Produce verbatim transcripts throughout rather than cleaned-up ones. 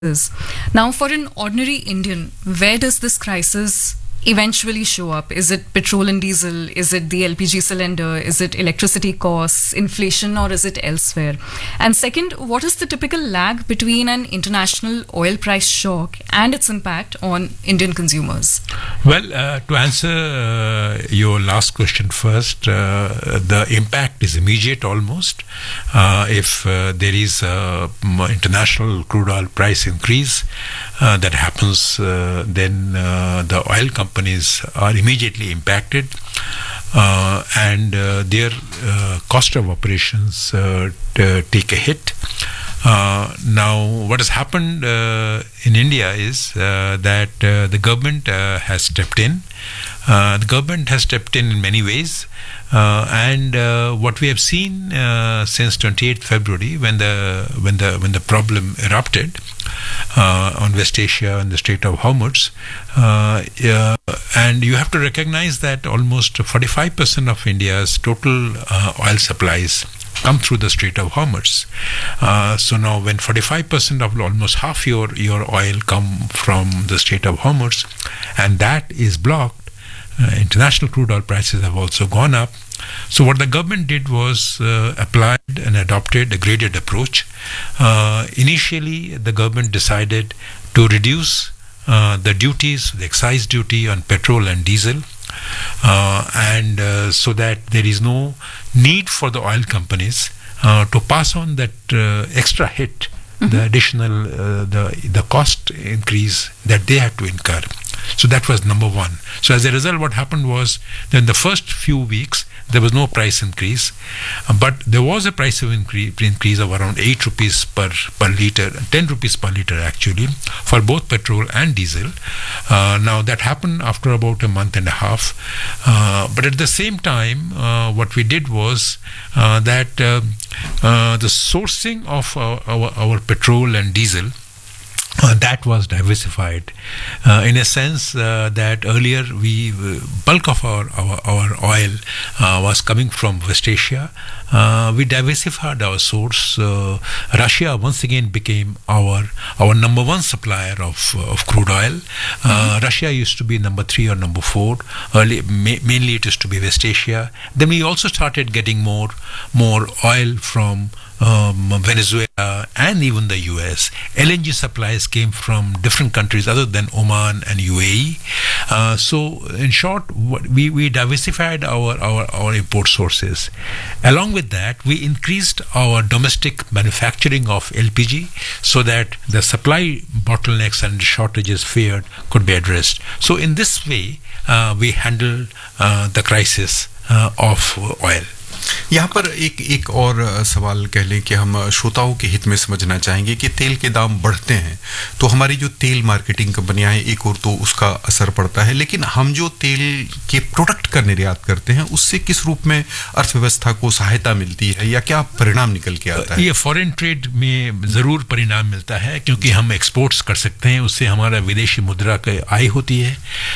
Now, for an ordinary Indian, where does this crisis eventually show up? Is it petrol and diesel? Is it the L P G cylinder? Is it electricity costs, inflation, or is it elsewhere? And second, what is the typical lag between an international oil price shock and its impact on Indian consumers? Well, uh, to answer uh, your last question first, uh, the impact is immediate almost. Uh, if uh, there is a international crude oil price increase uh, that happens, uh, then uh, the oil companies companies are immediately impacted, uh, and uh, their uh, cost of operations uh, t- take a hit. Uh, now, what has happened uh, in India is uh, that uh, the government uh, has stepped in. Uh, the government has stepped in in many ways, uh, and uh, what we have seen uh, since twenty-eighth February, when the when the when the problem erupted uh, on West Asia and the Strait of Hormuz, uh, uh, and you have to recognize that almost forty-five percent of India's total uh, oil supplies come through the Strait of Hormuz. Uh, so now when forty-five percent of almost half your, your oil come from the Strait of Hormuz, and that is blocked, uh, international crude oil prices have also gone up. So what the government did was uh, applied and adopted a graded approach. Uh, initially, the government decided to reduce uh, the duties, the excise duty on petrol and diesel, Uh, and uh, so that there is no need for the oil companies uh, to pass on that uh, extra hit, mm-hmm. the additional uh, the the cost increase that they had to incur. So that was number one. So as a result, what happened was that in the first few weeks there was no price increase, uh, but there was a price of increase, increase of around eight rupees per per liter, ten rupees per liter actually, for both petrol and diesel. Uh, now that happened after about a month and a half, uh, but at the same time, uh, what we did was uh, that uh, uh, the sourcing of our, our, our petrol and diesel, Uh, that was diversified uh, in a sense uh, that earlier we uh, bulk of our our, our oil uh, was coming from West Asia. Uh, we diversified our source. Uh, Russia once again became our our number one supplier of of crude oil. Uh, mm-hmm. Russia used to be number three or number four. Early, ma- mainly it used to be West Asia. Then we also started getting more more oil from Um, Venezuela and even the U S. L N G supplies came from different countries other than Oman and U A E. Uh, so, in short, what, we, we diversified our, our, our import sources. Along with that, we increased our domestic manufacturing of L P G so that the supply bottlenecks and shortages feared could be addressed. So, in this way, uh, we handled uh, the crisis uh, of oil. यहाँ पर एक एक और सवाल कह लें कि हम श्रोताओं के हित में समझना चाहेंगे कि तेल के दाम बढ़ते हैं तो हमारी जो तेल मार्केटिंग कंपनियां हैं एक और तो उसका असर पड़ता है, लेकिन हम जो तेल के प्रोडक्ट का निर्यात करते हैं उससे किस रूप में अर्थव्यवस्था को सहायता मिलती है या क्या परिणाम निकल के आता है? ये फॉरेन ट्रेड में जरूर परिणाम मिलता है क्योंकि हम एक्सपोर्ट्स कर सकते हैं, उससे हमारा विदेशी मुद्रा की आय होती है।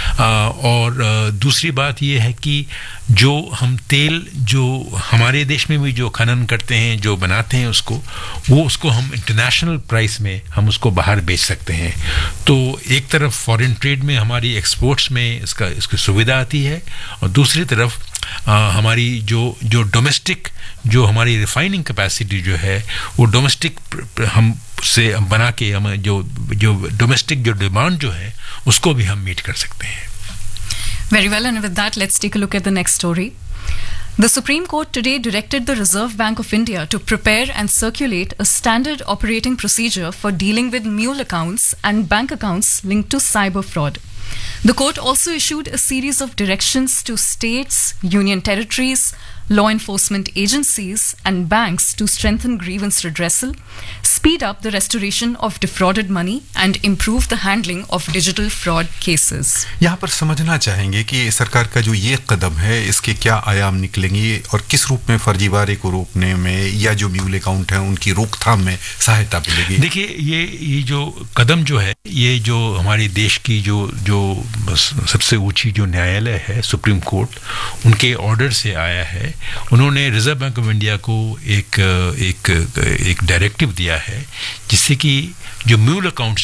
और दूसरी बात ये है कि जो हम तेल जो हमारे देश में भी जो खनन करते हैं, जो बनाते हैं उसको, वो उसको हम इंटरनेशनल प्राइस में हम उसको बाहर बेच सकते हैं। तो एक तरफ फॉरेन ट्रेड में हमारी एक्सपोर्ट्स में इसका इसकी सुविधा आती है और दूसरी तरफ आ, हमारी जो जो डोमेस्टिक जो हमारी रिफाइनिंग कैपेसिटी जो है वो डोमेस्टिक हम से बना के हम जो जो डोमेस्टिक जो डिमांड जो है उसको भी हम मीट कर सकते हैं। Very well, and with that, let's take a look at the next story. The Supreme Court today directed the Reserve Bank of India to prepare and circulate a standard operating procedure for dealing with mule accounts and bank accounts linked to cyber fraud. The court also issued a series of directions to states, union territories, law enforcement agencies and banks to strengthen grievance redressal, speed up the restoration of defrauded money and improve the handling of digital fraud cases. यहाँ पर समझना चाहेंगे कि सरकार का जो ये कदम है इसके क्या आयाम निकलेंगे और किस रूप में फर्जीवाड़े को रोकने में या जो म्यूल अकाउंट है उनकी रोकथाम में सहायता मिलेगी? देखिए, ये ये जो कदम जो है, ये जो हमारे देश की जो जो सबसे ऊंची जो न्यायालय है सुप्रीम कोर्ट, उनके ऑर्डर से आया है। उन्होंने रिजर्व बैंक ऑफ इंडिया को एक एक एक डायरेक्टिव दिया है है, जिससे कि जो म्यूल अकाउंट्स